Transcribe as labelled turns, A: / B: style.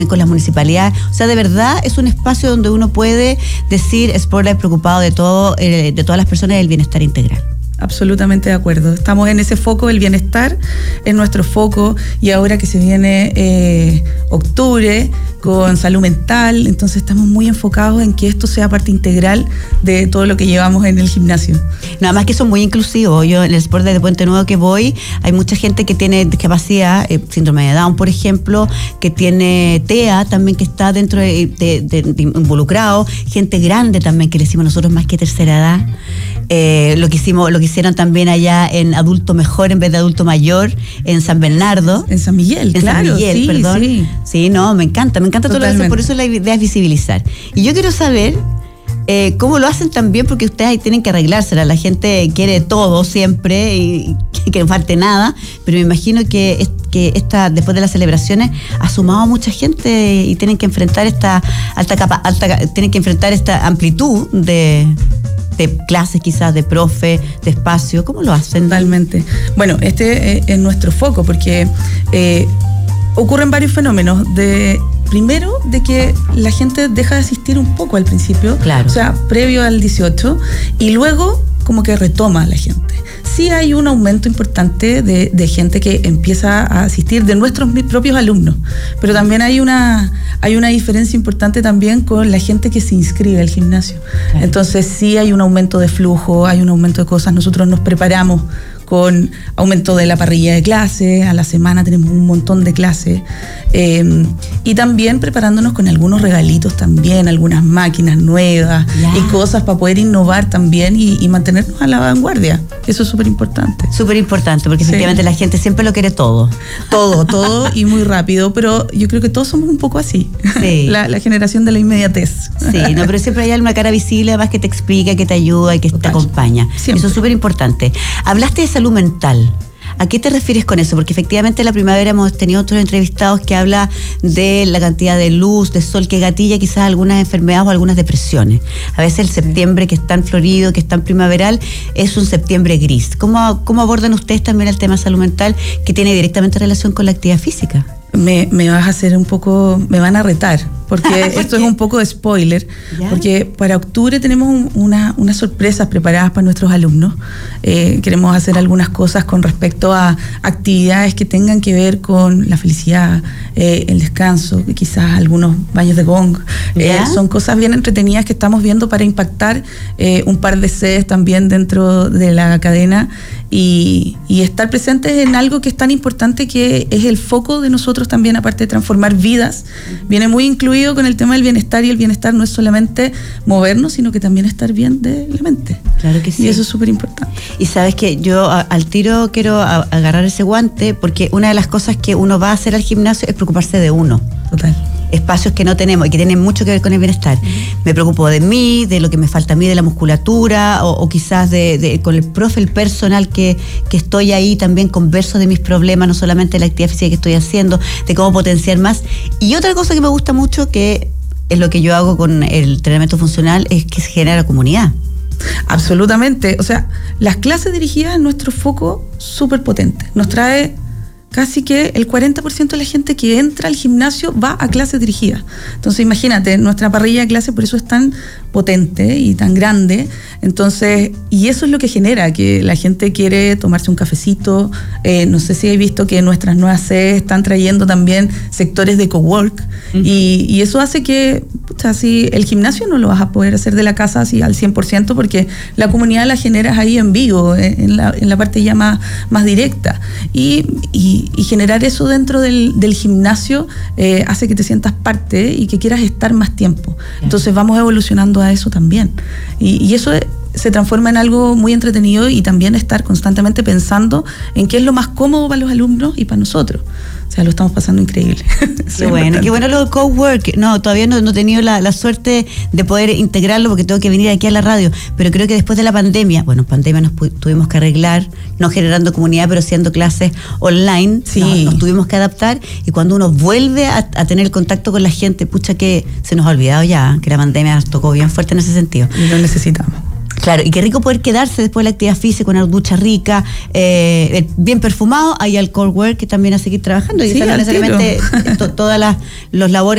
A: con las municipalidades. O sea, de verdad es un espacio donde uno puede decir, Spotlight preocupado de todo, de todas las personas, del bienestar integral.
B: Absolutamente de acuerdo. Estamos en ese foco, el bienestar es nuestro foco, y ahora que se viene octubre con salud mental, entonces estamos muy enfocados en que esto sea parte integral de todo lo que llevamos en el gimnasio.
A: Nada más que son muy inclusivos. Yo en el Spotlight de Puente Nuevo que voy, hay mucha gente que tiene discapacidad, síndrome de Down, por ejemplo, que tiene TEA también, que está dentro de involucrado, gente grande también, que le decimos nosotros más que tercera edad. Lo que hicieron también allá en adulto mejor en vez de adulto mayor, en San Bernardo.
B: En San Miguel,
A: en
B: claro.
A: San Miguel,
B: sí,
A: perdón.
B: Sí.
A: Sí, no, me encanta todo lo que hacen, por eso la idea es visibilizar. Y yo quiero saber cómo lo hacen también, porque ustedes ahí tienen que arreglársela. La gente quiere todo siempre y que no falte nada, pero me imagino que después de las celebraciones ha sumado mucha gente y tienen que enfrentar esta tienen que enfrentar esta amplitud de clases, quizás, de profe, de espacio. ¿Cómo lo hacen?
B: Totalmente. Bueno, este es nuestro foco, porque ocurren varios fenómenos. Primero, de que la gente deja de asistir un poco al principio,
A: claro.
B: O sea, previo al 18, y luego como que retoma la gente. Sí hay un aumento importante de gente que empieza a asistir, de nuestros propios alumnos, pero también hay una diferencia importante también con la gente que se inscribe al gimnasio. Claro. Entonces sí hay un aumento de flujo, hay un aumento de cosas. Nosotros nos preparamos con aumento de la parrilla de clases, a la semana tenemos un montón de clases, y también preparándonos con algunos regalitos también, algunas máquinas nuevas y cosas para poder innovar también y mantenernos a la vanguardia. Eso es súper importante. Súper importante, porque efectivamente la gente siempre lo quiere todo. Todo y muy rápido, pero yo creo que todos somos un poco así. Sí. La generación de la inmediatez.
A: Sí, no, pero siempre hay una cara visible además que te explica, que te ayuda y que te acompaña. Siempre. Eso es súper importante. Hablaste de salud mental. ¿A qué te refieres con eso? Porque efectivamente en la primavera hemos tenido otros entrevistados que habla de la cantidad de luz, de sol que gatilla quizás algunas enfermedades o algunas depresiones. A veces el septiembre, que es tan florido, que es tan primaveral, es un septiembre gris. ¿Cómo abordan ustedes también el tema salud mental, que tiene directamente relación con la actividad física?
B: Me vas a hacer un poco, me van a retar, porque esto es un poco de spoiler, ¿ya? Porque para octubre tenemos unas sorpresas preparadas para nuestros alumnos. Queremos hacer algunas cosas con respecto a actividades que tengan que ver con la felicidad, el descanso, quizás algunos baños de gong. Son cosas bien entretenidas que estamos viendo para impactar un par de sedes también dentro de la cadena y estar presentes en algo que es tan importante, que es el foco de nosotros también, aparte de transformar vidas. Viene muy incluido con el tema del bienestar, y el bienestar no es solamente movernos, sino que también estar bien de la mente.
A: Claro que sí.
B: Y eso es súper importante.
A: Y sabes que yo al tiro quiero agarrar ese guante, porque una de las cosas que uno va a hacer al gimnasio es preocuparse de uno.
B: Total.
A: Espacios que no tenemos y que tienen mucho que ver con el bienestar. Me preocupo de mí, de lo que me falta a mí, de la musculatura, o quizás con el profe, el personal que estoy ahí, también converso de mis problemas, no solamente de la actividad física que estoy haciendo, de cómo potenciar más. Y otra cosa que me gusta mucho, que es lo que yo hago con el entrenamiento funcional, es que se genera comunidad.
B: Absolutamente. O sea, las clases dirigidas en nuestro foco súper potente. Nos trae casi que el 40% de la gente que entra al gimnasio va a clases dirigidas. Entonces imagínate, nuestra parrilla de clases por eso es tan potente y tan grande. Entonces, y eso es lo que genera que la gente quiere tomarse un cafecito. No sé si habéis visto que nuestras nuevas sedes están trayendo también sectores de cowork, y eso hace que, si el gimnasio no lo vas a poder hacer de la casa así al 100%, porque la comunidad la generas ahí en vivo, en la parte ya más directa, y generar eso dentro del gimnasio hace que te sientas parte y que quieras estar más tiempo. Entonces vamos evolucionando a eso también, y eso se transforma en algo muy entretenido, y también estar constantemente pensando en qué es lo más cómodo para los alumnos y para nosotros. O sea, lo estamos pasando increíble.
A: Qué bueno lo de cowork. No, todavía no he tenido la suerte de poder integrarlo, porque tengo que venir aquí a la radio, pero creo que después de la pandemia, nos tuvimos que arreglar, no generando comunidad, pero haciendo clases online, sí. Nos tuvimos que adaptar, y cuando uno vuelve a tener el contacto con la gente, pucha, que se nos ha olvidado ya, que la pandemia nos tocó bien fuerte en ese sentido.
B: Y lo necesitamos.
A: Claro, y qué rico poder quedarse después de la actividad física con una ducha rica, bien perfumado. Hay alcohol wear que también a seguir trabajando, y
B: sí,
A: no necesariamente todas los labores